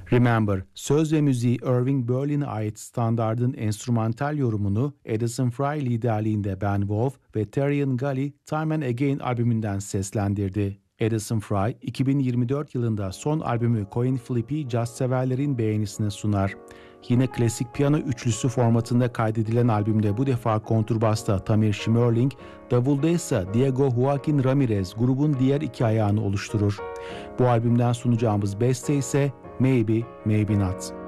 Remember, söz ve müziği Irving Berlin'e ait standardın enstrümantal yorumunu Addison Fry liderliğinde Ben Wolf ve Terrian Gully Time and Again albümünden seslendirdi. Addison Fry, 2024 yılında son albümü Coin Flip'i caz severlerin beğenisine sunar. Yine klasik piyano üçlüsü formatında kaydedilen albümde bu defa kontrbasta Tamir Schmerling, davulda ise Diego Joaquin Ramirez grubun diğer iki ayağını oluşturur. Bu albümden sunacağımız beste ise Maybe, Maybe Not.